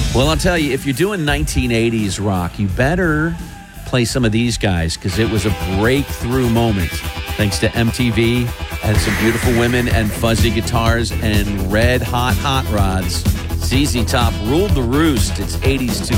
Well, I'll tell you, if you're doing 1980s rock, you better play some of these guys because it was a breakthrough moment. Thanks to MTV and some beautiful women and fuzzy guitars and red hot rods. ZZ Top ruled the roost. It's 80s to